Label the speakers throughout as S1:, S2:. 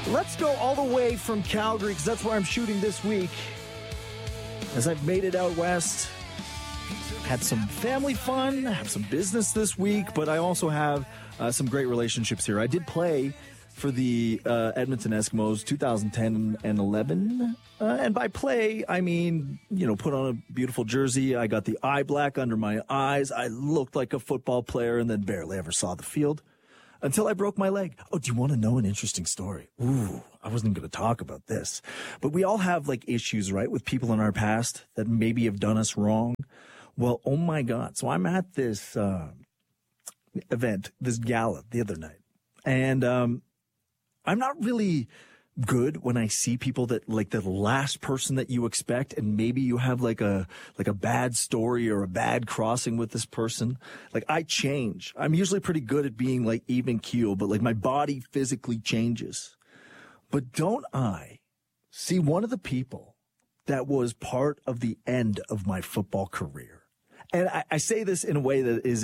S1: Let's go all the way from Calgary, because that's where I'm shooting this week. As I've made it out west, had some family fun, have some business this week, but I also have some great relationships here. I did play for the Edmonton Eskimos 2010 and 11. And by play, I mean, put on a beautiful jersey. I got the eye black under my eyes. I looked like a football player and then barely ever saw the field until I broke my leg. Oh, do you want to know an interesting story? Ooh, I wasn't going to talk about this. But we all have issues, right, with people in our past that maybe have done us wrong. Well, oh my God. So I'm at this event, this gala the other night. And I'm not really good when I see people that the last person that you expect, and maybe you have a bad story or a bad crossing with this person. I change. I'm usually pretty good at being even keel, but my body physically changes. But don't I see one of the people that was part of the end of my football career? And I say this in a way that is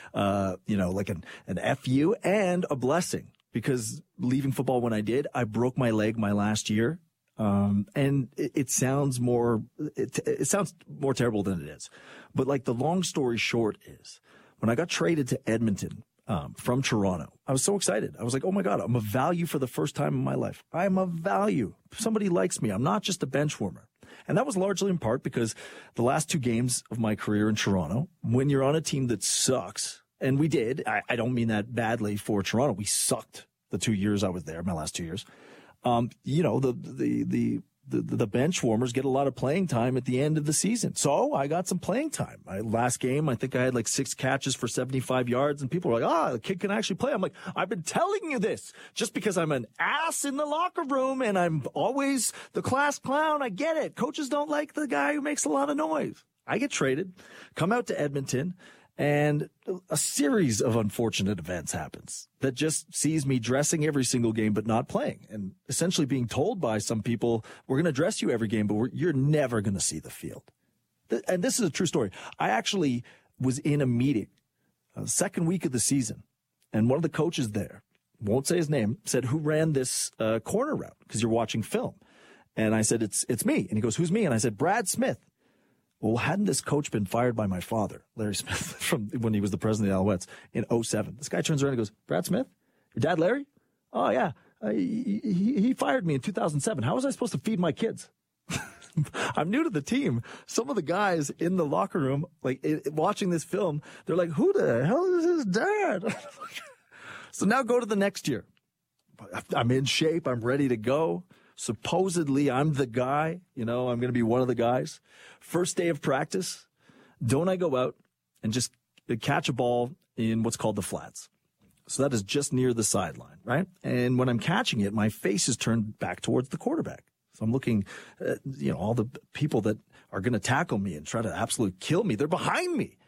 S1: an FU and a blessing. Because leaving football when I did, I broke my leg my last year. And it sounds more terrible than it is. But the long story short is when I got traded to Edmonton, from Toronto, I was so excited. I was like, oh my God, I'm a value for the first time in my life. I'm a value. Somebody likes me. I'm not just a bench warmer. And that was largely in part because the last 2 games of my career in Toronto, when you're on a team that sucks, and we did. I don't mean that badly for Toronto. We sucked the 2 years I was there, my last 2 years. The bench warmers get a lot of playing time at the end of the season. So I got some playing time. Last game, I think I had 6 catches for 75 yards, and people were like, the kid can actually play. I'm like, I've been telling you this. Just because I'm an ass in the locker room and I'm always the class clown, I get it. Coaches don't like the guy who makes a lot of noise. I get traded, come out to Edmonton, and a series of unfortunate events happens that just sees me dressing every single game but not playing, and essentially being told by some people, we're going to dress you every game, but you're never going to see the field. And this is a true story. I actually was in a meeting, second week of the season, and one of the coaches there, won't say his name, said, who ran this corner route? Because you're watching film. And I said, it's me. And he goes, who's me? And I said, Brad Smith. Well, hadn't this coach been fired by my father, Larry Smith, from when he was the president of the Alouettes in 2007? This guy turns around and goes, Brad Smith? Your dad, Larry? Oh, yeah. He fired me in 2007. How was I supposed to feed my kids? I'm new to the team. Some of the guys in the locker room, watching this film, they're like, who the hell is his dad? So now go to the next year. I'm in shape. I'm ready to go. Supposedly, I'm the guy, I'm going to be one of the guys. First day of practice, don't I go out and just catch a ball in what's called the flats? So that is just near the sideline, right? And when I'm catching it, my face is turned back towards the quarterback. So I'm looking at, all the people that are going to tackle me and try to absolutely kill me. They're behind me.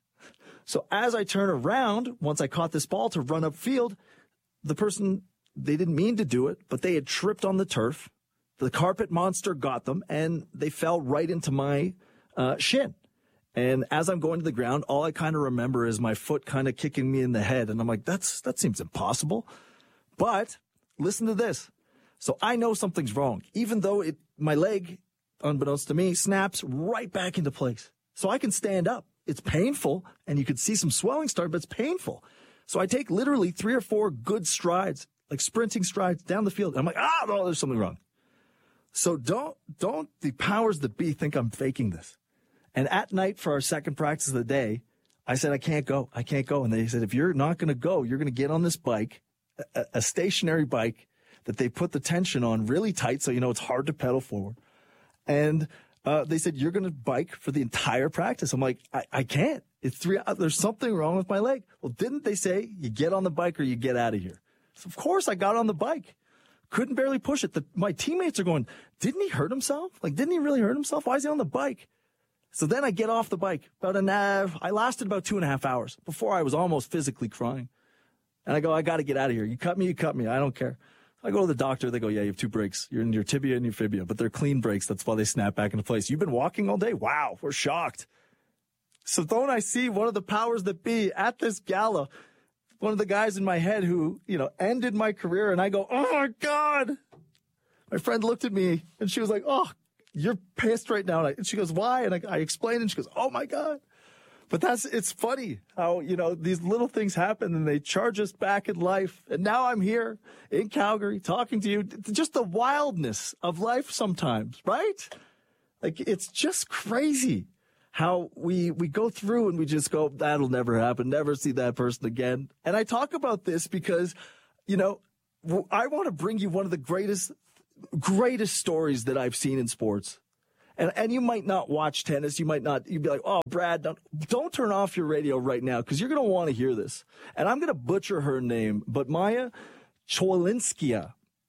S1: So as I turn around, once I caught this ball to run upfield, the person, they didn't mean to do it, but they had tripped on the turf. The carpet monster got them, and they fell right into my shin. And as I'm going to the ground, all I kind of remember is my foot kind of kicking me in the head. And I'm like, that seems impossible. But listen to this. So I know something's wrong, even though my leg, unbeknownst to me, snaps right back into place. So I can stand up. It's painful, and you could see some swelling start, but it's painful. So I take literally 3 or 4 good strides, sprinting strides down the field. And I'm like, no, there's something wrong. So don't the powers that be think I'm faking this. And at night for our second practice of the day, I said, I can't go. And they said, if you're not going to go, you're going to get on this bike, a stationary bike that they put the tension on really tight so it's hard to pedal forward. And they said, you're going to bike for the entire practice. I'm like, I can't. It's 3 hours. There's something wrong with my leg. Well, didn't they say you get on the bike or you get out of here? So of course I got on the bike. Couldn't barely push it. My teammates are going, didn't he hurt himself? Didn't he really hurt himself? Why is he on the bike? So then I get off the bike. I lasted about 2.5 hours before I was almost physically crying. And I go, I got to get out of here. You cut me. I don't care. I go to the doctor. They go, yeah, you have 2 breaks. You're in your tibia and your fibia, but they're clean breaks. That's why they snap back into place. You've been walking all day? Wow, we're shocked. So don't I see one of the powers that be at this gala one of the guys in my head who, ended my career, and I go, oh my God. My friend looked at me and she was like, oh, you're pissed right now. And she goes, why? And I explained, and she goes, oh my God. But it's funny how, these little things happen and they charge us back in life. And now I'm here in Calgary talking to you. Just the wildness of life sometimes, right? Like, it's just crazy how we go through and we just go, that'll never happen, never see that person again. And I talk about this because, I want to bring you one of the greatest stories that I've seen in sports. And you might not watch tennis. You'd be like, oh, Brad, don't turn off your radio right now because you're going to want to hear this. And I'm going to butcher her name, but Maya Chwalinska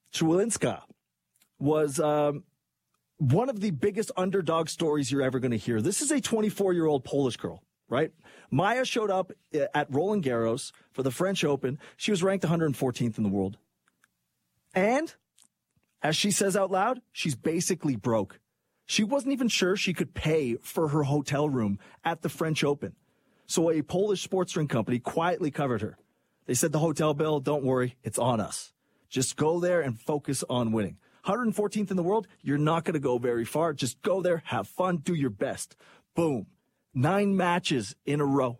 S1: was one of the biggest underdog stories you're ever going to hear. This is a 24-year-old Polish girl, right? Maya showed up at Roland Garros for the French Open. She was ranked 114th in the world. And as she says out loud, she's basically broke. She wasn't even sure she could pay for her hotel room at the French Open. So a Polish sports drink company quietly covered her. They said, the hotel bill, don't worry, it's on us. Just go there and focus on winning. 114th in the world, you're not going to go very far. Just go there, have fun, do your best. Boom. 9 matches in a row.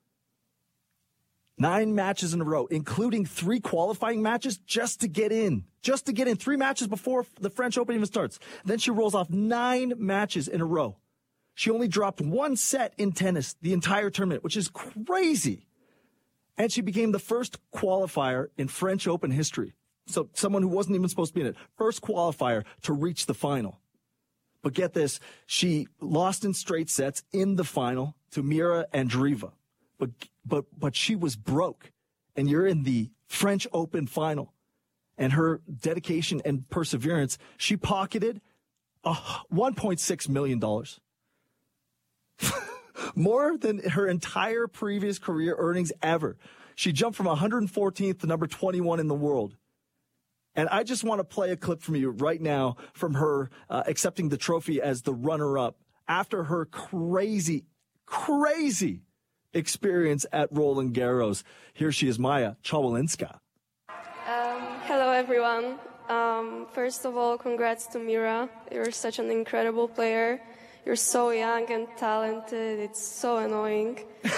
S1: 9 matches in a row, including 3 qualifying matches just to get in. 3 matches before the French Open even starts. Then she rolls off 9 matches in a row. She only dropped 1 set in tennis the entire tournament, which is crazy. And she became the first qualifier in French Open history. So someone who wasn't even supposed to be in it. First qualifier to reach the final. But get this, she lost in straight sets in the final to Mira Andreeva. But she was broke, and you're in the French Open final. And her dedication and perseverance, she pocketed $1.6 million. More than her entire previous career earnings ever. She jumped from 114th to number 21 in the world. And I just want to play a clip from you right now from her accepting the trophy as the runner-up after her crazy experience at Roland Garros. Here she is, Maya Chwalinska.
S2: Hello, everyone. First of all, congrats to Mira. You're such an incredible player. You're so young and talented. It's so annoying.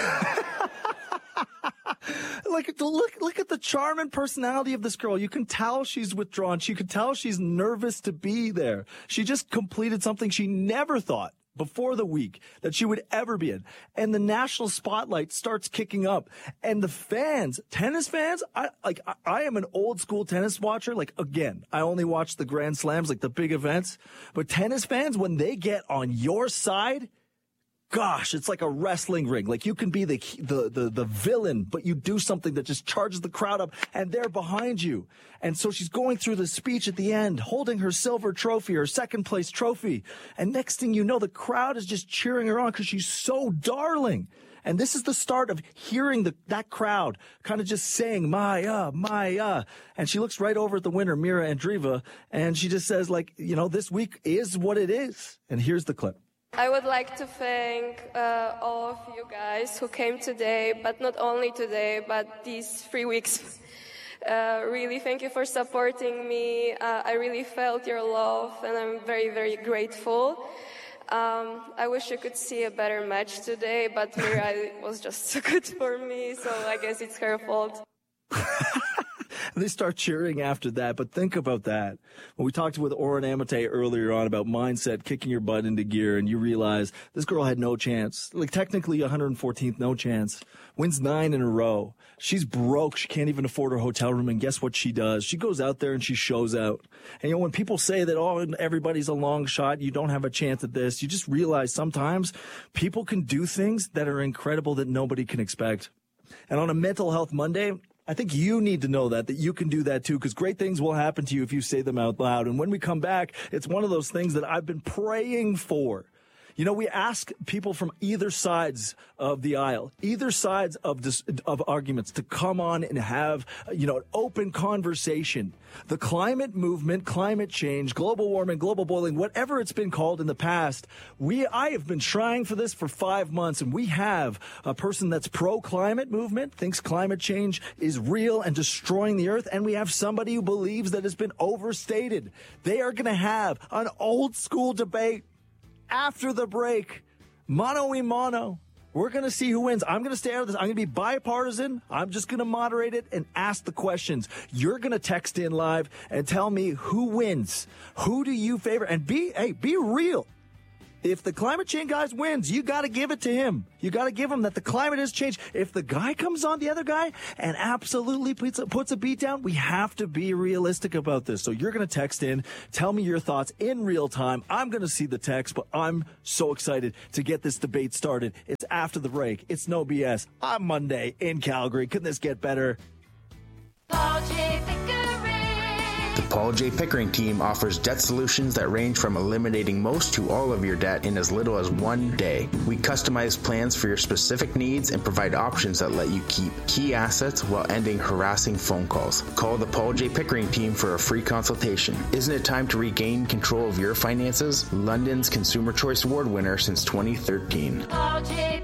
S1: Look at the charm and personality of this girl. You can tell she's withdrawn. You can tell she's nervous to be there. She just completed something she never thought before the week that she would ever be in. And the national spotlight starts kicking up. And the fans, tennis fans, I am an old school tennis watcher. Again, I only watch the Grand Slams, the big events. But tennis fans, when they get on your side, gosh, it's like a wrestling ring. You can be the villain, but you do something that just charges the crowd up, and they're behind you. And so she's going through the speech at the end, holding her silver trophy, her second place trophy. And next thing you know, the crowd is just cheering her on because she's so darling. And this is the start of hearing that crowd kind of just saying, Maya, Maya. And she looks right over at the winner, Mira Andreeva, and she just says, this week is what it is. And here's the clip.
S2: I would like to thank all of you guys who came today, but not only today, but these 3 weeks. Really, thank you for supporting me. I really felt your love, and I'm very, very grateful. I wish you could see a better match today, but Mira was just so good for me, so I guess it's her fault.
S1: They start cheering after that, but think about that. When we talked with Oren Amate earlier on about mindset, kicking your butt into gear, and you realize this girl had no chance. Technically 114th, no chance. Wins 9 in a row. She's broke. She can't even afford her hotel room, and guess what she does? She goes out there and she shows out. And when people say that, everybody's a long shot, you don't have a chance at this, you just realize sometimes people can do things that are incredible that nobody can expect. And on a Mental Health Monday, I think you need to know that you can do that too, because great things will happen to you if you say them out loud. And when we come back, it's one of those things that I've been praying for. You know, we ask people from either sides of the aisle, either sides of arguments to come on and have, an open conversation. The climate movement, climate change, global warming, global boiling, whatever it's been called in the past, I have been trying for this for 5 months, and we have a person that's pro-climate movement, thinks climate change is real and destroying the earth, and we have somebody who believes that it's been overstated. They are going to have an old school debate after the break, mano a mano. We're going to see who wins. I'm going to stay out of this. I'm going to be bipartisan. I'm just going to moderate it and ask the questions. You're going to text in live and tell me who wins. Who do you favor? And be real. If the climate change guy wins, you got to give it to him. You got to give him that the climate has changed. If the guy comes on the other guy and absolutely puts a beat down, we have to be realistic about this. So you're going to text in, tell me your thoughts in real time. I'm going to see the text, but I'm so excited to get this debate started. It's after the break. It's No BS on Monday in Calgary. Couldn't this get better?
S3: Paul J. Pickering. The Paul J. Pickering team offers debt solutions that range from eliminating most to all of your debt in as little as 1 day. We customize plans for your specific needs and provide options that let you keep key assets while ending harassing phone calls. Call the Paul J. Pickering team for a free consultation. Isn't it time to regain control of your finances? London's Consumer Choice Award winner since 2013. Paul J.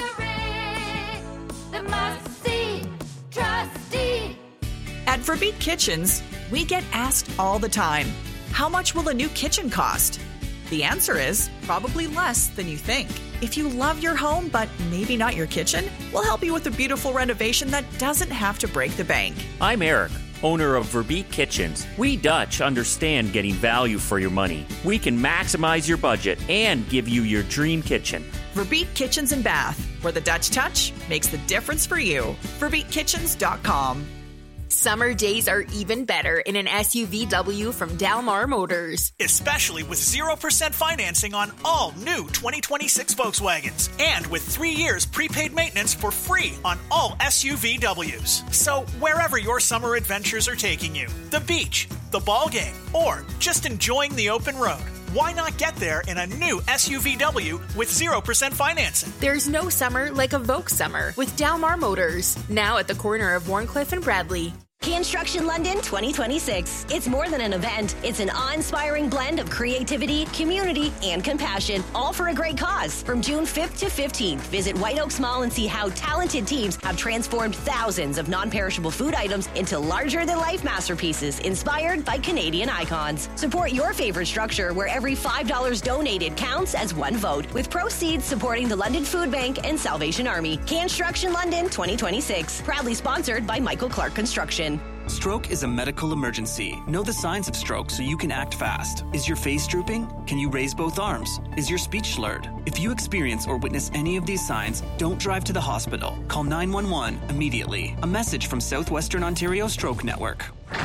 S3: Pickering, the must-see trustee.
S4: At Verbeek Kitchens, we get asked all the time, how much will a new kitchen cost? The answer is probably less than you think. If you love your home, but maybe not your kitchen, we'll help you with a beautiful renovation that doesn't have to break the bank.
S5: I'm Eric, owner of Verbeek Kitchens. We Dutch understand getting value for your money. We can maximize your budget and give you your dream kitchen.
S4: Verbeek Kitchens and Bath, where the Dutch touch makes the difference for you. VerbeekKitchens.com.
S6: Summer days are even better in an SUVW from Dalmar Motors.
S7: Especially with 0% financing on all new 2026 Volkswagens. And with 3 years prepaid maintenance for free on all SUVWs. So wherever your summer adventures are taking you, the beach, the ball game, or just enjoying the open road, why not get there in a new SUVW with 0% financing?
S6: There's no summer like a Volks summer with Dalmar Motors. Now at the corner of Warncliffe and Bradley.
S8: Construction London 2026. It's more than an event. It's an awe-inspiring blend of creativity, community, and compassion, all for a great cause. From June 5th to 15th, visit White Oaks Mall and see how talented teams have transformed thousands of non-perishable food items into larger-than-life masterpieces inspired by Canadian icons. Support your favorite structure where every $5 donated counts as one vote, with proceeds supporting the London Food Bank and Salvation Army. Construction London 2026. Proudly sponsored by Michael Clark Construction.
S9: Stroke is a medical emergency. Know the signs of stroke so you can act fast. Is your face drooping? Can you raise both arms? Is your speech slurred? If you experience or witness any of these signs, don't drive to the hospital. Call 911 immediately. A message from Southwestern Ontario Stroke Network.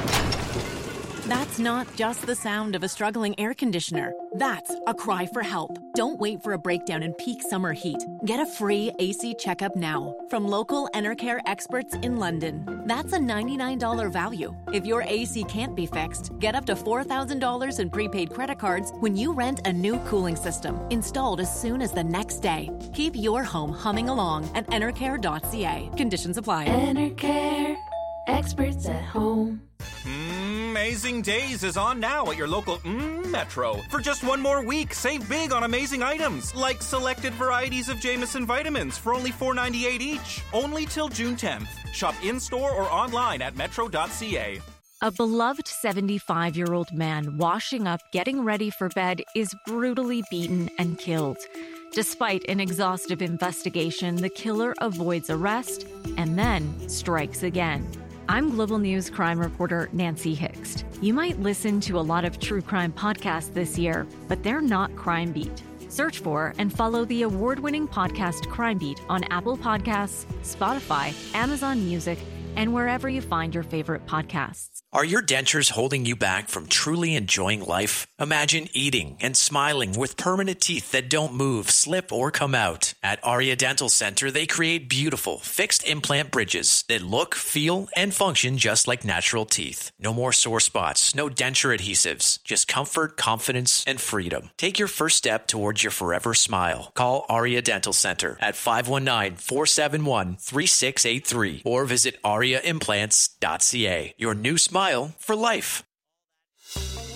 S10: That's not just the sound of a struggling air conditioner. That's a cry for help. Don't wait for a breakdown in peak summer heat. Get a free AC checkup now from local Enercare experts in London. That's a $99 value. If your AC can't be fixed, get up to $4,000 in prepaid credit cards when you rent a new cooling system installed as soon as the next day. Keep your home humming along at enercare.ca. Conditions apply.
S11: Enercare, experts at home.
S12: Amazing Days is on now at your local Metro. For just one more week, save big on amazing items, like selected varieties of Jameson vitamins for only $4.98 each. Only till June 10th. Shop in-store or online at metro.ca.
S13: A beloved 75-year-old man washing up, getting ready for bed, is brutally beaten and killed. Despite an exhaustive investigation, the killer avoids arrest and then strikes again. I'm Global News crime reporter Nancy Hixt. You might listen to a lot of true crime podcasts this year, but they're not Crime Beat. Search for and follow the award-winning podcast Crime Beat on Apple Podcasts, Spotify, Amazon Music, and wherever you find your favorite podcasts.
S14: Are your dentures holding you back from truly enjoying life? Imagine eating and smiling with permanent teeth that don't move, slip, or come out. At Aria Dental Center, they create beautiful, fixed implant bridges that look, feel, and function just like natural teeth. No more sore spots, no denture adhesives, just comfort, confidence, and freedom. Take your first step towards your forever smile. Call Aria Dental Center at 519-471-3683 or visit ariaimplants.ca. Your new smile for life.